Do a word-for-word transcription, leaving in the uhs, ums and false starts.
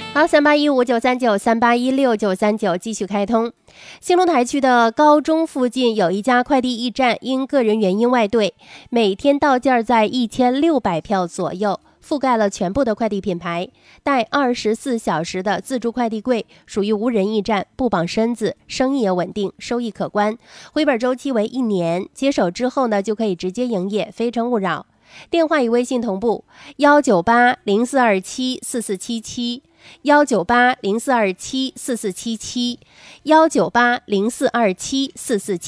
好，三八一五九三九三八一六九三九继续开通。兴隆台区的高中附近有一家快递驿站，因个人原因外兑，每天到件在一千六百票左右，覆盖了全部的快递品牌，带二十四小时的自助快递柜，属于无人驿站，不绑身子，生意也稳定，收益可观。回本周期为一年，接手之后呢，就可以直接营业，非诚勿扰。电话与微信同步：幺九八零四二七四四七七。幺九八零四二七四四七七，幺九八零四二七四四七。